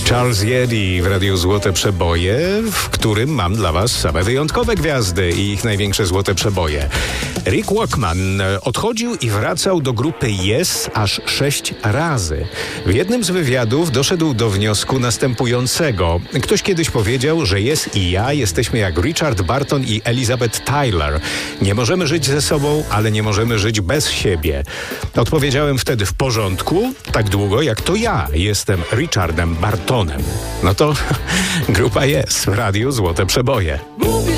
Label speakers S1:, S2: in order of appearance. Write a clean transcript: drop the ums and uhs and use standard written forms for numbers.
S1: Charles Yeti w Radiu Złote Przeboje, w którym mam dla Was same wyjątkowe gwiazdy i ich największe złote przeboje. Rick Wakeman odchodził i wracał do grupy Yes aż 6 razy. W jednym z wywiadów doszedł do wniosku następującego. Ktoś kiedyś powiedział, że Yes i ja jesteśmy jak Richard Burton i Elizabeth Taylor. Nie możemy żyć ze sobą, ale nie możemy żyć bez siebie. Odpowiedziałem wtedy: w porządku, tak długo jak to ja jestem Richardem Bartonem. No to grupa Yes w Radiu Złote Przeboje.
S2: Mówię